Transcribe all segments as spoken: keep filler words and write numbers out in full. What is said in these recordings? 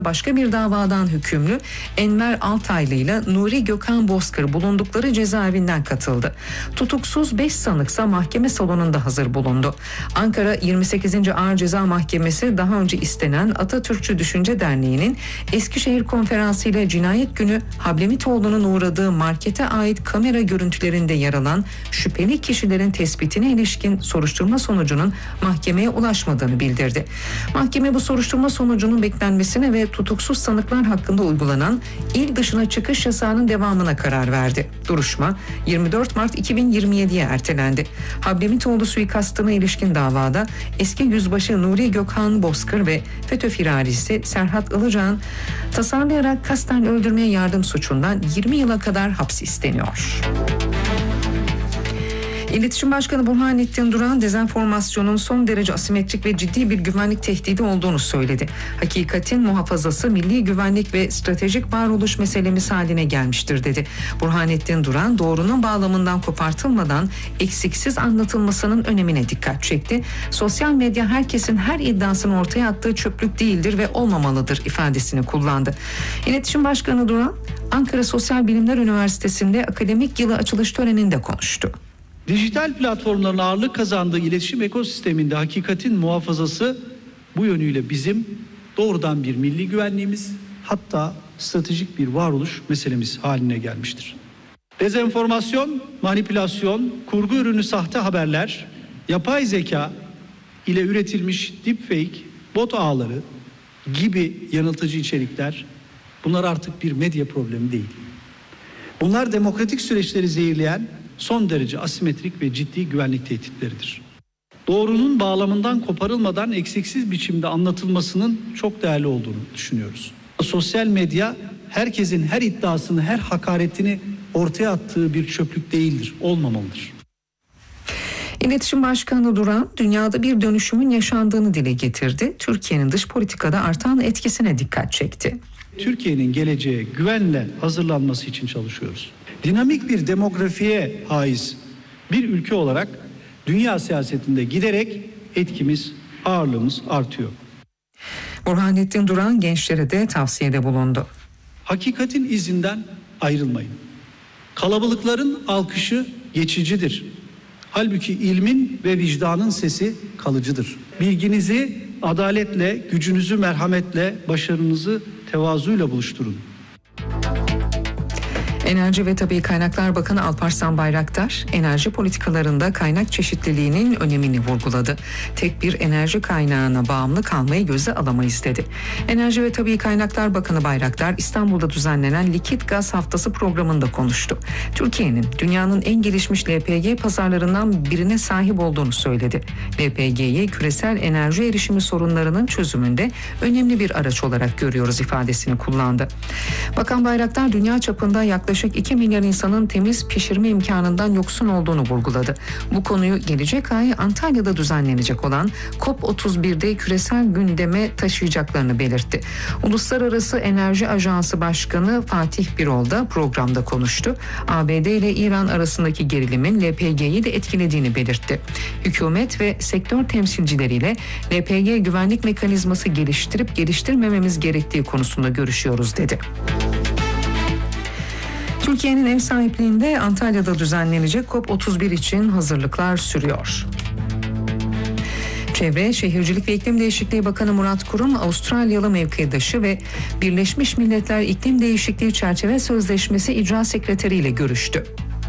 Başka bir davadan hükümlü Enver Altaylı ile Nuri Gökhan Bozkır bulundukları cezaevinden katıldı. Tutuksuz beş sanıksa mahkeme salonunda hazır bulundu. Ankara yirmi sekizinci Ağır Ceza Mahkemesi daha önce istenen Atatürkçü Düşünce Derneği'nin Eskişehir Konferansı ile cinayet günü Hablemitoğlu'nun uğradığı markete ait kamera görüntülerinde yer alan şüpheli kişilerin tespitine ilişkin soruşturma sonucunun mahkemeye ulaşmadığını bildirdi. Mahkeme bu soruşturma sonucunun beklenmesine ve tutuksuz sanıklar hakkında uygulanan il dışına çıkış yasağının devamına karar verdi. Duruşma yirmi dört Mart iki bin yirmi yediye ertelendi. Hablemitoğlu suikastına ilişkin davada eski yüzbaşı Nuri Gökhan Bozkır ve FETÖ firarisi Serhat Ilıcan tasarlayarak kasten öldürmeye yardım suçundan yirmi yıla kadar hapis isteniyor. İletişim Başkanı Burhanettin Duran, dezenformasyonun son derece asimetrik ve ciddi bir güvenlik tehdidi olduğunu söyledi. Hakikatin muhafazası milli güvenlik ve stratejik varoluş meselemiz haline gelmiştir dedi. Burhanettin Duran, doğrunun bağlamından kopartılmadan eksiksiz anlatılmasının önemine dikkat çekti. Sosyal medya herkesin her iddiasını ortaya attığı çöplük değildir ve olmamalıdır ifadesini kullandı. İletişim Başkanı Duran, Ankara Sosyal Bilimler Üniversitesi'nde akademik yılı açılış töreninde konuştu. Dijital platformların ağırlık kazandığı iletişim ekosisteminde hakikatin muhafazası bu yönüyle bizim doğrudan bir milli güvenliğimiz, hatta stratejik bir varoluş meselemiz haline gelmiştir. Dezenformasyon, manipülasyon, kurgu ürünü sahte haberler, yapay zeka ile üretilmiş deepfake, bot ağları gibi yanıltıcı içerikler, bunlar artık bir medya problemi değil. Bunlar demokratik süreçleri zehirleyen son derece asimetrik ve ciddi güvenlik tehditleridir. Doğrunun bağlamından koparılmadan eksiksiz biçimde anlatılmasının çok değerli olduğunu düşünüyoruz. Sosyal medya herkesin her iddiasını, her hakaretini ortaya attığı bir çöplük değildir, olmamalıdır. İletişim Başkanı Duran, dünyada bir dönüşümün yaşandığını dile getirdi. Türkiye'nin dış politikada artan etkisine dikkat çekti. Türkiye'nin geleceğe güvenle hazırlanması için çalışıyoruz. Dinamik bir demografiye haiz bir ülke olarak dünya siyasetinde giderek etkimiz, ağırlığımız artıyor. Burhanettin Duran gençlere de tavsiyede bulundu. Hakikatin izinden ayrılmayın. Kalabalıkların alkışı geçicidir. Halbuki ilmin ve vicdanın sesi kalıcıdır. Bilginizi adaletle, gücünüzü merhametle, başarınızı tevazuyla buluşturun. Enerji ve Tabii Kaynaklar Bakanı Alparslan Bayraktar, enerji politikalarında kaynak çeşitliliğinin önemini vurguladı. Tek bir enerji kaynağına bağımlı kalmayı göze alamayız dedi. Enerji ve Tabii Kaynaklar Bakanı Bayraktar, İstanbul'da düzenlenen Likit Gaz Haftası programında konuştu. Türkiye'nin dünyanın en gelişmiş L P G pazarlarından birine sahip olduğunu söyledi. L P G'yi küresel enerji erişimi sorunlarının çözümünde önemli bir araç olarak görüyoruz ifadesini kullandı. Bakan Bayraktar, dünya çapında yaklaşık iki milyar insanın temiz pişirme imkanından yoksun olduğunu vurguladı. Bu konuyu gelecek ay Antalya'da düzenlenecek olan COP otuz birde küresel gündeme taşıyacaklarını belirtti. Uluslararası Enerji Ajansı Başkanı Fatih Birol da programda konuştu. A B D ile İran arasındaki gerilimin L P G'yi de etkilediğini belirtti. Hükümet ve sektör temsilcileriyle L P G güvenlik mekanizması geliştirip geliştirmememiz gerektiği konusunda görüşüyoruz dedi. Türkiye'nin ev sahipliğinde Antalya'da düzenlenecek COP otuz bir için hazırlıklar sürüyor. Çevre, Şehircilik ve İklim Değişikliği Bakanı Murat Kurum, Avustralyalı mevkidaşı ve Birleşmiş Milletler İklim Değişikliği Çerçeve Sözleşmesi İcra Sekreteri ile görüştü.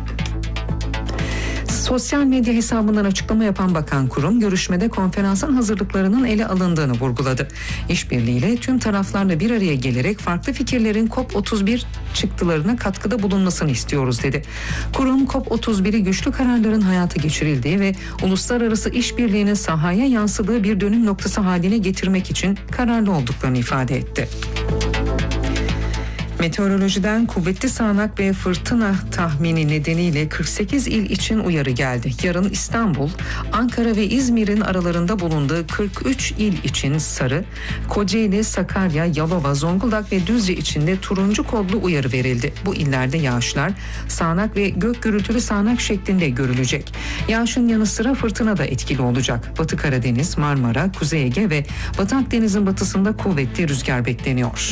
Sosyal medya hesabından açıklama yapan Bakan Kurum, görüşmede konferansın hazırlıklarının ele alındığını vurguladı. İşbirliğiyle tüm taraflarla bir araya gelerek farklı fikirlerin COP otuz bir çıktılarına katkıda bulunmasını istiyoruz dedi. Kurum, COP otuz biri güçlü kararların hayata geçirildiği ve uluslararası işbirliğinin sahaya yansıdığı bir dönüm noktası haline getirmek için kararlı olduklarını ifade etti. Meteorolojiden kuvvetli sağanak ve fırtına tahmini nedeniyle kırk sekiz il için uyarı geldi. Yarın İstanbul, Ankara ve İzmir'in aralarında bulunduğu kırk üç il için sarı, Kocaeli, Sakarya, Yalova, Zonguldak ve Düzce için de turuncu kodlu uyarı verildi. Bu illerde yağışlar sağanak ve gök gürültülü sağanak şeklinde görülecek. Yağışın yanı sıra fırtına da etkili olacak. Batı Karadeniz, Marmara, Kuzey Ege ve Batı Akdeniz'in batısında kuvvetli rüzgar bekleniyor.